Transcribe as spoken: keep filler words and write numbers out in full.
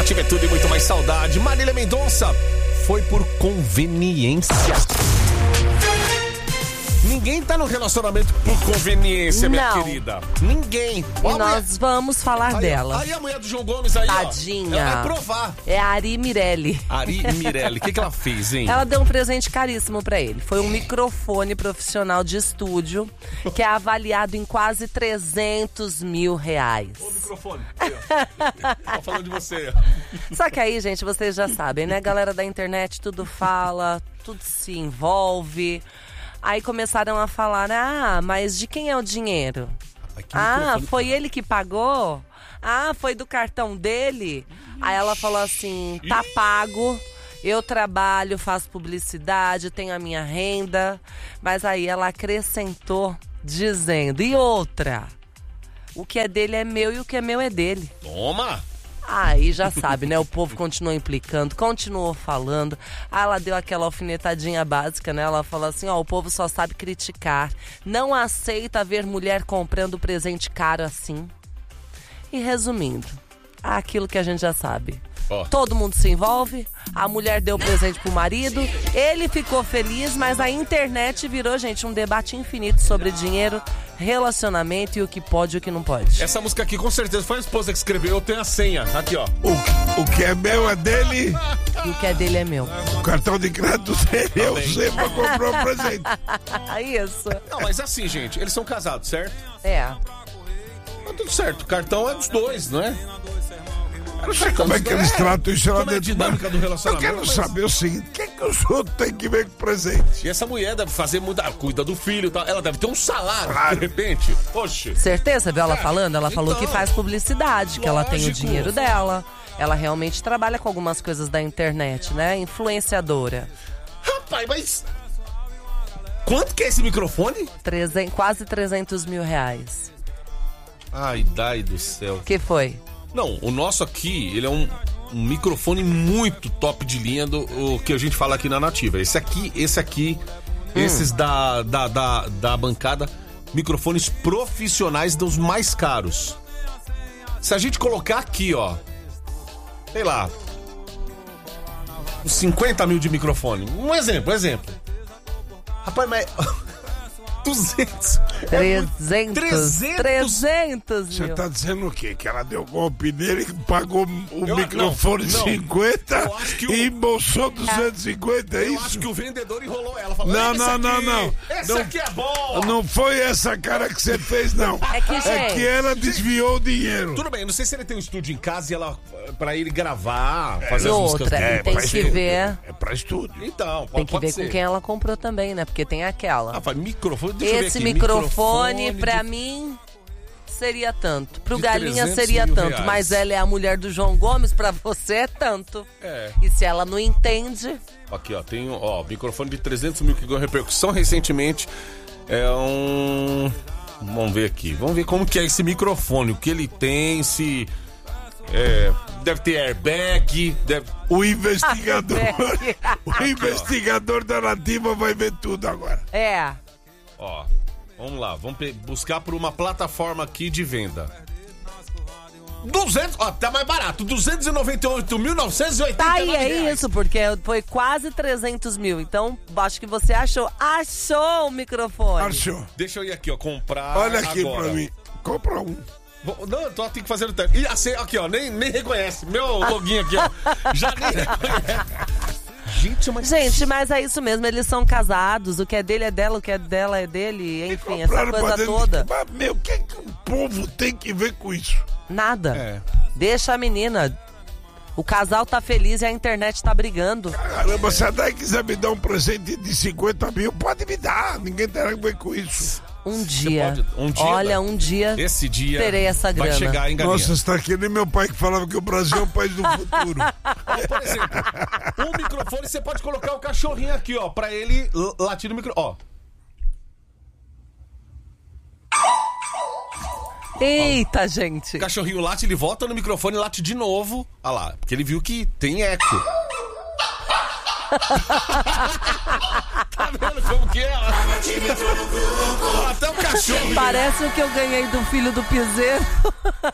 Nativa é tudo e muito mais saudade. Marília Mendonça foi por conveniência. Ninguém tá no relacionamento por conveniência, minha Não. querida. Ninguém. E Ó, nós mulher- vamos falar aí, dela. Aí a mulher do João Gomes aí, Tadinha. ó. Ela vai provar. É a Ari Mirelli. Ari Mirelli, o que, que ela fez, hein? Ela deu um presente caríssimo pra ele. Foi um microfone profissional de estúdio que é avaliado em quase trezentos mil reais. Ô, microfone. Aí, ó. Tô falando de você. Só que aí, gente, vocês já sabem, né? Galera da internet tudo fala, tudo se envolve. Aí começaram a falar, ah, mas de quem é o dinheiro? Ah, foi ele que pagou? Ah, foi do cartão dele? Aí ela falou assim, tá pago, eu trabalho, faço publicidade, tenho a minha renda. Mas aí ela acrescentou dizendo, e outra, o que é dele é meu e o que é meu é dele. Toma! Aí já sabe, né? O povo continuou implicando, continuou falando. Aí ela deu aquela alfinetadinha básica, né? Ela falou assim, ó, o povo só sabe criticar. Não aceita ver mulher comprando presente caro assim. E resumindo, aquilo que a gente já sabe. Ó. Todo mundo se envolve, a mulher deu presente pro marido, ele ficou feliz, mas a internet virou, gente, um debate infinito sobre dinheiro, relacionamento e o que pode e o que não pode. Essa música aqui com certeza foi a esposa que escreveu. Eu tenho a senha. Aqui, ó. O, o que é meu é dele, E o que é dele é meu. o cartão de crédito dele eu sei pra comprar um presente. Isso. Não, mas assim, gente, eles são casados, certo? É. Tá tudo certo. O cartão é dos dois, não é? Eu não sei como é que eles tratam isso lá Como é a dentro. dinâmica do Eu relacionamento? quero mas- saber o seguinte, o que é que os outros têm que ver com presente? E essa mulher deve fazer muita... Cuida do filho e tal. Ela deve ter um salário, Claro. de repente. Poxa. Certeza, viu ela falando? Ela falou então. que faz publicidade, que ela tem o Lógico. dinheiro dela. Ela realmente trabalha com algumas coisas da internet, né? Influenciadora. Rapaz, mas... Quanto que é esse microfone? Treze... Quase trezentos mil reais. Ai, dai do céu. Que foi? Não, o nosso aqui, ele é um, um microfone muito top de linha do o que a gente fala aqui na Nativa. Esse aqui, esse aqui, Hum. esses da, da, da, da bancada, microfones profissionais dos mais caros. Se a gente colocar aqui, ó, sei lá, uns cinquenta mil de microfone. Um exemplo, um exemplo. Rapaz, mas... duzentos. trezentos. trezentos. trezentos Você mil. tá dizendo o quê? Que ela deu golpe nele, pagou o Eu- microfone não, não. cinquenta Eu acho que o- e embolsou duzentos e cinquenta, é Eu isso? acho que o vendedor enrolou ela. Falou, Não, "Esse não, não, aqui, não. Esse Não- aqui é bom. Não foi essa cara que você fez, não. É que, É gente, que ela desviou o dinheiro. Tudo bem, não sei se ele tem um estúdio em casa e ela pra ele gravar, E fazer as músicas outra, dele. e tem pra que estúdio. ver. É pra estúdio. Então, pode, Tem que pode ver ser. com quem ela comprou também, né? Porque tem aquela. Ah, faz microfone, deixa eu ver Esse aqui. microfone, pra de- mim, seria tanto. Pro De Galinha trezentos seria mil tanto. reais. Mas ela é a mulher do João Gomes, pra você é tanto. É. E se ela não entende, Aqui, ó, tem um, ó, microfone de trezentos mil que ganhou repercussão recentemente. É um... Vamos ver aqui. Vamos ver como que é esse microfone. O que ele tem, se... É, deve ter airbag, deve... O investigador, Airbag. o investigador da Nativa vai ver tudo agora. é. Ó, vamos lá. Vamos pe- buscar por uma plataforma aqui de venda. duzentos, ó, tá mais barato. duzentos e noventa e oito mil novecentos e oitenta Tá e nove aí, é reais. isso, porque foi quase trezentos mil. Então, acho que você achou. Achou o microfone. Achou. Deixa eu ir aqui, ó, comprar Olha aqui agora. pra mim. Compra um. Vou- Não, eu tô tem que fazer o teste. E assim, aqui, ó, nem, nem reconhece. Meu loginho aqui, ó. Já nem reconhece. Gente, mas... Gente, mas é isso mesmo, eles são casados, o que é dele é dela, o que é dela é dele, enfim, essa Compraram pra coisa dentro. toda. Mas, meu, o que, é que o povo tem que ver com isso? Nada. É. Deixa a menina. O casal tá feliz e a internet tá brigando. Caramba, se a Dai quiser me dar um presente de cinquenta mil, pode me dar. Ninguém terá que ver com isso. Um dia. pode- um dia, Olha, né? um dia. Esse dia terei essa vai grana. chegar em Galinha. Nossa, você tá aqui nem meu pai que falava que o Brasil é o país do futuro. Ó, por exemplo, um microfone você pode colocar o cachorrinho aqui, ó, pra ele l- latir no microfone. Ó, Eita, gente. o cachorrinho late, ele volta no microfone e late de novo. Olha lá, porque ele viu que tem eco. Tá vendo como que é? Ó, até o cachorro. Parece o que eu ganhei do filho do piseiro.